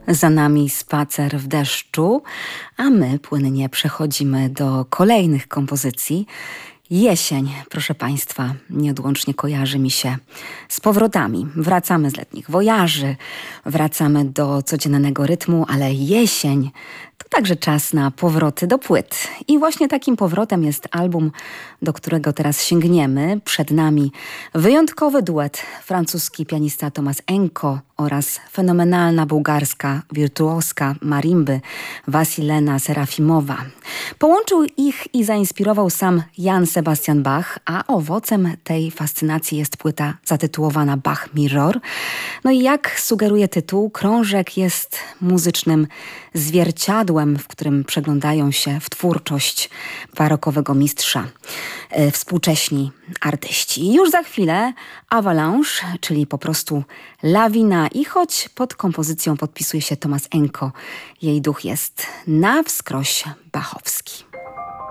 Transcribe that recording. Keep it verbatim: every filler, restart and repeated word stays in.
Za nami spacer w deszczu, a my płynnie przechodzimy do kolejnych kompozycji. Jesień, proszę Państwa, nieodłącznie kojarzy mi się z powrotami. Wracamy z letnich wojaży, wracamy do codziennego rytmu, ale jesień to także czas na powroty do płyt. I właśnie takim powrotem jest album, do którego teraz sięgniemy. Przed nami wyjątkowy duet, francuski pianista Tomasz Enko oraz fenomenalna bułgarska wirtuoska marimby Wasilena Serafimowa. Połączył ich i zainspirował sam Jan Sebastian Bach, a owocem tej fascynacji jest płyta zatytułowana Bach Mirror. No i jak sugeruje tytuł, krążek jest muzycznym zwierciadłem, w którym przeglądają się w twórczość barokowego mistrza e, współcześni artyści. I już za chwilę Avalanche, czyli po prostu lawina, i choć pod kompozycją podpisuje się Tomasz Enko, jej duch jest na wskroś bachowski.